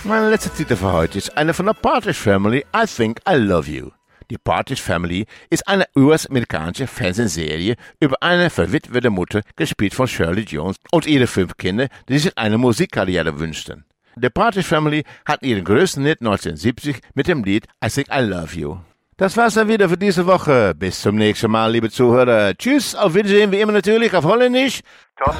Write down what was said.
Meine letzte Titel für heute ist eine von der Partridge Family, I Think I Love You. Die Partridge Family ist eine US-amerikanische Fernsehserie über eine verwitwete Mutter, gespielt von Shirley Jones, und ihre 5 Kinder, die sich eine Musikkarriere wünschten. Die Partridge Family hat ihren größten Hit 1970 mit dem Lied I Think I Love You. Das war's dann wieder für diese Woche. Bis zum nächsten Mal, liebe Zuhörer. Tschüss, auf Wiedersehen, wie immer natürlich auf Holländisch. Tot